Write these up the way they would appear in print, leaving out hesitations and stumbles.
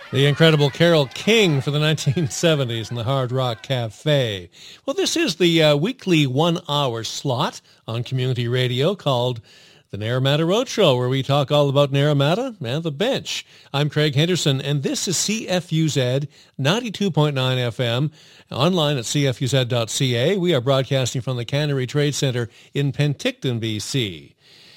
The incredible Carole King for the 1970s in the Hard Rock Cafe. Well, this is the weekly 1-hour slot on community radio called the Naramata Roadshow, where we talk all about Naramata and the bench. I'm Craig Henderson, and this is CFUZ 92.9 FM, online at cfuz.ca. We are broadcasting from the Cannery Trade Center in Penticton, BC.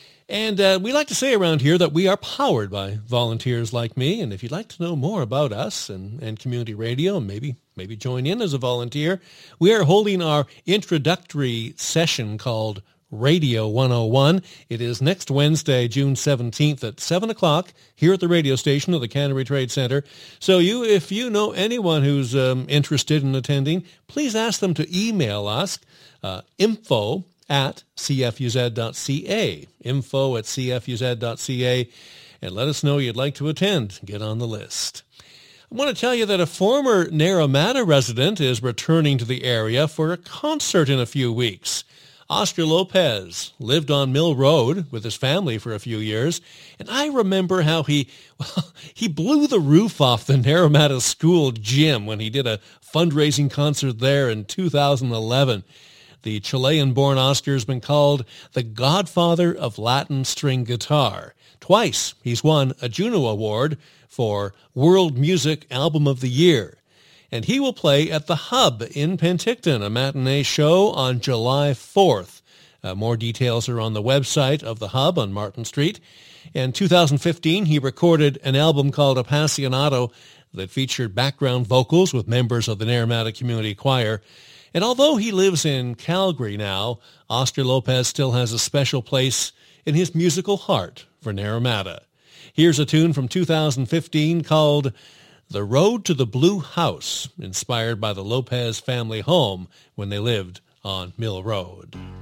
And we like to say around here that we are powered by volunteers like me. And if you'd like to know more about us and community radio, and maybe join in as a volunteer, we are holding our introductory session called Radio 101. It is next Wednesday, June 17th at 7 o'clock here at the radio station of the Cannery Trade Center. So if you know anyone who's interested in attending, please ask them to email us, info at cfuz.ca, info at cfuz.ca, and let us know you'd like to attend. Get on the list. I want to tell you that a former Naramata resident is returning to the area for a concert in a few weeks. Oscar Lopez lived on Mill Road with his family for a few years, and I remember how he blew the roof off the Naramata School gym when he did a fundraising concert there in 2011. The Chilean-born Oscar has been called the godfather of Latin string guitar. Twice he's won a Juno Award for World Music Album of the Year. And he will play at the Hub in Penticton, a matinee show on July 4th. More details are on the website of the Hub on Martin Street. In 2015, he recorded an album called Appassionato that featured background vocals with members of the Naramata Community Choir. And although he lives in Calgary now, Oscar Lopez still has a special place in his musical heart for Naramata. Here's a tune from 2015 called The Road to the Blue House, inspired by the Lopez family home when they lived on Mill Road.